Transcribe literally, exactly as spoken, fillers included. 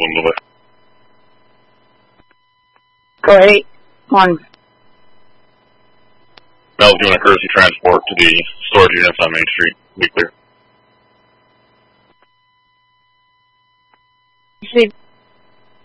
a little bit. Go eight. One. Mel's doing a courtesy transport to the storage units on Main Street. Be clear. You say